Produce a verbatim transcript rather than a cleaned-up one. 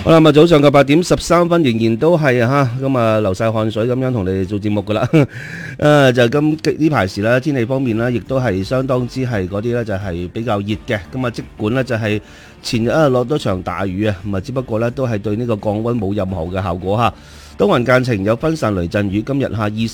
好啦，咁啊早上嘅八點十三分，仍然都係吓咁啊流晒汗水咁樣同你哋做節目噶啦。誒，就咁呢排時啦，天氣方面咧，亦都係相當之係嗰啲咧，就係比較熱嘅。咁啊，即管咧就係前日啊落咗場大雨啊，咁啊只不過咧都係對呢個降溫冇任何嘅效果吓。多雲間晴，有分散雷陣雨。今日下二